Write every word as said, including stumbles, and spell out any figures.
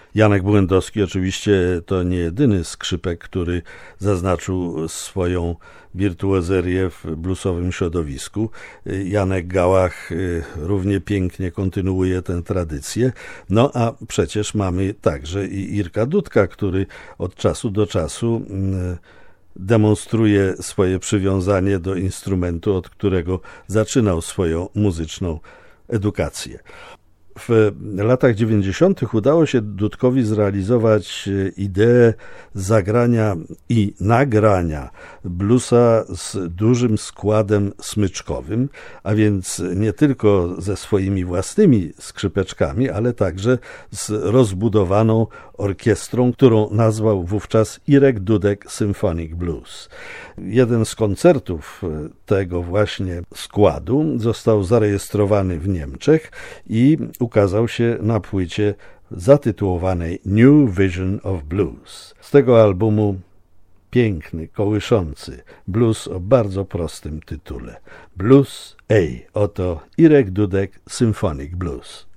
Janek Błędowski oczywiście to nie jedyny skrzypek, który zaznaczył swoją wirtuozerię w bluesowym środowisku. Janek Gałach równie pięknie kontynuuje tę tradycję. No a przecież mamy także i Irka Dudka, który od czasu do czasu demonstruje swoje przywiązanie do instrumentu, od którego zaczynał swoją muzyczną edukację. W latach dziewięćdziesiątych udało się Dudkowi zrealizować ideę zagrania i nagrania bluesa z dużym składem smyczkowym, a więc nie tylko ze swoimi własnymi skrzypeczkami, ale także z rozbudowaną orkiestrą, którą nazwał wówczas Irek Dudek Symphonic Blues. Jeden z koncertów tego właśnie składu został zarejestrowany w Niemczech i ukazał się na płycie zatytułowanej New Vision of Blues. Z tego albumu piękny, kołyszący blues o bardzo prostym tytule. Blues A. Oto Irek Dudek Symphonic Blues.